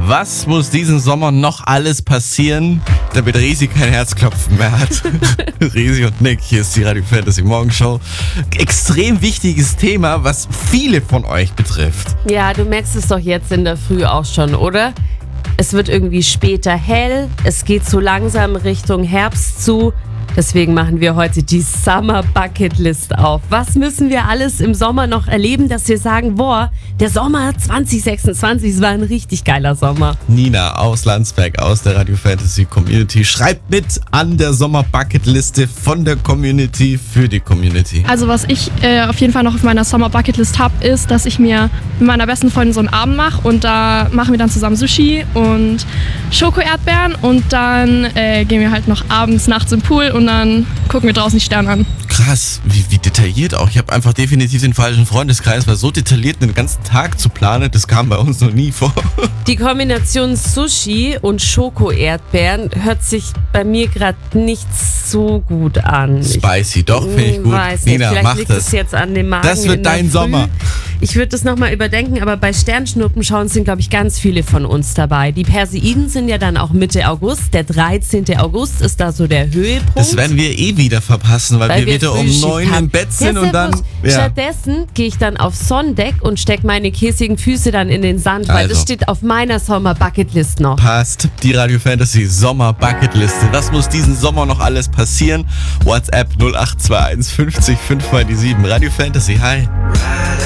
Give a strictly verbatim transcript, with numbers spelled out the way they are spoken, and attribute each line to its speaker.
Speaker 1: Was muss diesen Sommer noch alles passieren, damit Risi kein Herzklopfen mehr hat? Risi und Nick, hier ist die Radio Fantasy Morgenshow. Extrem wichtiges Thema, was viele von euch betrifft.
Speaker 2: Ja, du merkst es doch jetzt in der Früh auch schon, oder? Es wird irgendwie später hell, es geht so langsam Richtung Herbst zu. Deswegen machen wir heute die Summer Bucket List auf. Was müssen wir alles im Sommer noch erleben, dass wir sagen, boah, der Sommer zwanzig sechsundzwanzig, es war ein richtig geiler Sommer.
Speaker 1: Nina aus Landsberg, aus der Radio Fantasy Community, schreibt mit an der Sommer Bucket Liste von der Community für die Community.
Speaker 3: Also was ich äh, auf jeden Fall noch auf meiner Summer Bucket List habe, ist, dass ich mir mit meiner besten Freundin so einen Abend mache und da machen wir dann zusammen Sushi und Schoko-Erdbeeren und dann äh, gehen wir halt noch abends, nachts im Pool und dann gucken wir draußen die Sterne an.
Speaker 1: Krass, wie, wie detailliert auch. Ich habe einfach definitiv den falschen Freundeskreis, weil so detailliert den ganzen Tag zu planen, das kam bei uns noch nie vor.
Speaker 2: Die Kombination Sushi und Schoko-Erdbeeren hört sich bei mir gerade nicht so gut an.
Speaker 1: Spicy, doch, finde ich gut.
Speaker 2: Weiß nicht,
Speaker 1: Nina,
Speaker 2: vielleicht
Speaker 1: mach
Speaker 2: liegt
Speaker 1: das.
Speaker 2: es jetzt an dem Magen.
Speaker 1: Das wird
Speaker 2: in der
Speaker 1: dein
Speaker 2: Früh.
Speaker 1: Sommer.
Speaker 2: Ich würde das nochmal überdenken, aber bei Sternschnuppen schauen sind, glaube ich, ganz viele von uns dabei. Die Perseiden sind ja dann auch Mitte August. Der dreizehnte August ist da so der Höhepunkt.
Speaker 1: Das werden wir eh wieder verpassen, weil,
Speaker 2: Weil
Speaker 1: wir wieder um
Speaker 2: Frühschicht
Speaker 1: neun
Speaker 2: haben.
Speaker 1: im Bett sind
Speaker 2: Ja,
Speaker 1: und dann...
Speaker 2: wurscht.
Speaker 1: Ja.
Speaker 2: Stattdessen gehe ich dann aufs Sonnendeck und stecke meine käsigen Füße dann in den Sand, weil
Speaker 1: Also.
Speaker 2: das steht auf meiner Sommer-Bucketlist noch.
Speaker 1: Passt, die Radio Fantasy Sommer Bucketliste. Was muss diesen Sommer noch alles passieren? WhatsApp null acht zwei eins fünfzig fünf mal die sieben. Radio Fantasy, hi.